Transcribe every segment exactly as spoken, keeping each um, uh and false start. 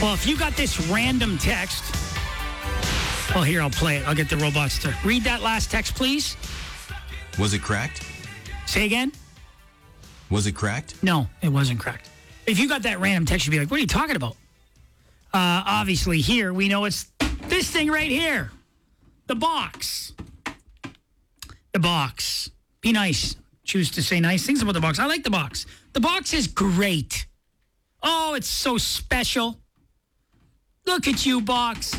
Well, if you got this random text, well, here, I'll play it. I'll get the robots to read that last text, please. Was it cracked? Say again? Was it cracked? No, it wasn't cracked. If you got that random text, you'd be like, what are you talking about? Uh, obviously, here, we know it's this thing right here. The box. The box. Be nice. Choose to say nice things about the box. I like the box. The box is great. Oh, it's so special. Look at you, box.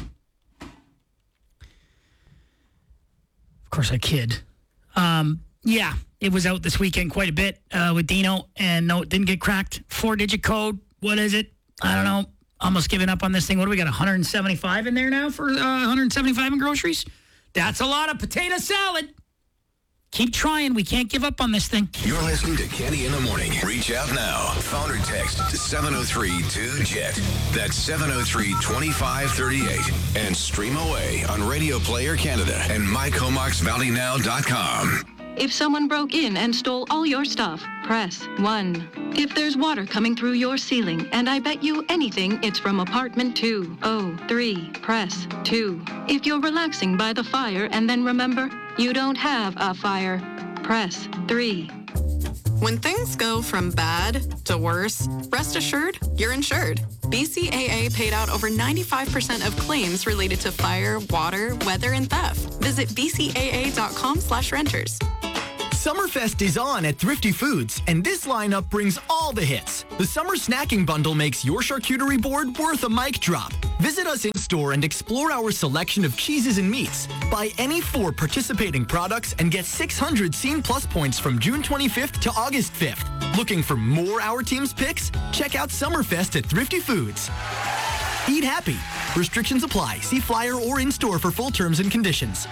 Of course, I kid. Um, yeah, it was out this weekend quite a bit uh, with Dino, and no, it didn't get cracked. Four-digit code. What is it? I don't know. Almost giving up on this thing. What do we got, one hundred seventy-five in there now for uh, one hundred seventy-five in groceries? That's a lot of potato salad. Keep trying. We can't give up on this thing. You're listening to Kenny in the Morning. Reach out now. Phone or text to seven oh three two Jet. That's seven oh three, two five three eight. And stream away on Radio Player Canada and my comox valley now dot com. If someone broke in and stole all your stuff, press one. If there's water coming through your ceiling, and I bet you anything it's from apartment two oh three, press two. If you're relaxing by the fire and then remember, you don't have a fire, press three. When things go from bad to worse, rest assured, you're insured. B C A A paid out over ninety-five percent of claims related to fire, water, weather, and theft. Visit b c a a dot com slash renters. Summerfest is on at Thrifty Foods, and this lineup brings all the hits. The Summer Snacking Bundle makes your charcuterie board worth a mic drop. Visit us in store and explore our selection of cheeses and meats. Buy any four participating products and get six hundred Scene Plus points from June twenty-fifth to August fifth. Looking for more Our Team's picks? Check out Summerfest at Thrifty Foods. Eat happy. Restrictions apply. See flyer or in-store for full terms and conditions.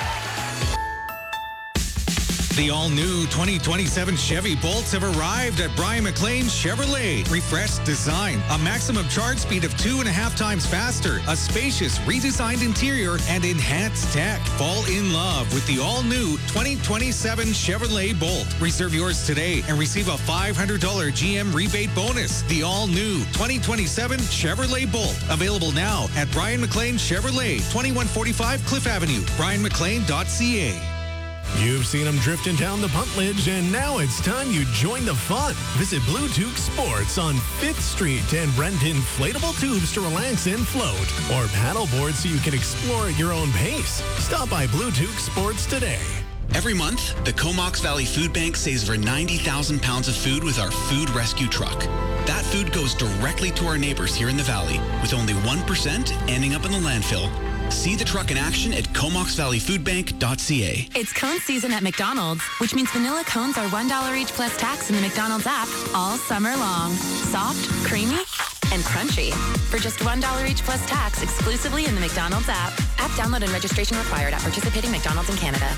The all-new twenty twenty-seven Chevy Bolts have arrived at Brian McLean Chevrolet. Refreshed design, a maximum charge speed of two and a half times faster, a spacious, redesigned interior, and enhanced tech. Fall in love with the all-new twenty twenty-seven Chevrolet Bolt. Reserve yours today and receive a five hundred dollars G M rebate bonus. The all-new twenty twenty-seven Chevrolet Bolt. Available now at Brian McLean Chevrolet, twenty-one forty-five Cliff Avenue, brian mclean dot c a. You've seen them drifting down the Puntledge, and now it's time you join the fun. Visit Blue Toque Sports on fifth Street and rent inflatable tubes to relax and float, or paddleboard so you can explore at your own pace. Stop by Blue Toque Sports today. Every month, the Comox Valley Food Bank saves over ninety thousand pounds of food with our food rescue truck. That food goes directly to our neighbors here in the valley, with only one percent ending up in the landfill. See the truck in action at comox valley food bank dot c a. It's cone season at McDonald's, which means vanilla cones are one dollar each plus tax in the McDonald's app all summer long. Soft, creamy, and crunchy. For just one dollar each plus tax exclusively in the McDonald's app. App download and registration required at participating McDonald's in Canada.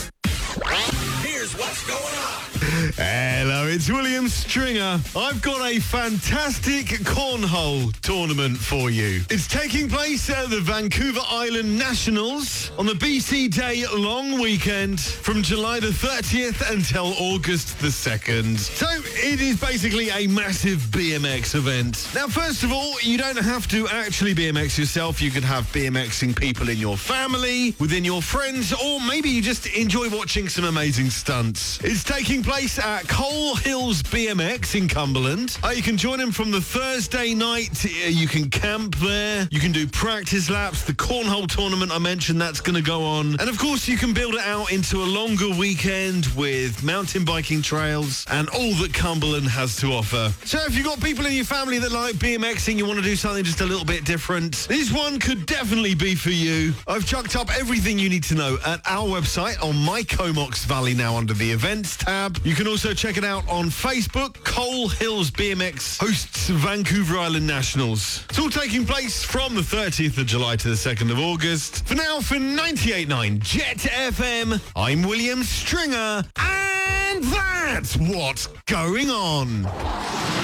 Here's what's going on. Hello, it's William Stringer. I've got a fantastic cornhole tournament for you. It's taking place at the Vancouver Island Nationals on the B C Day long weekend from July the thirtieth until August the second. So it is basically a massive B M X event. Now, first of all, you don't have to actually B M X yourself. You could have BMXing people in your family, within your friends, or maybe you just enjoy watching some amazing stunts. It's taking place at Coal Hills B M X in Cumberland. Uh, you can join them from the Thursday night. Uh, you can camp there. You can do practice laps. The cornhole tournament I mentioned, that's going to go on. And of course, you can build it out into a longer weekend with mountain biking trails and all that Cumberland has to offer. So if you've got people in your family that like BMXing, you want to do something just a little bit different, this one could definitely be for you. I've chucked up everything you need to know at our website on My Comox Valley now under the events tab. You can also check it out on Facebook. Coal Hills B M X hosts Vancouver Island Nationals. It's all taking place from the thirtieth of July to the second of August. For now, for ninety-eight point nine Jet F M, I'm William Stringer, and that's what's going on.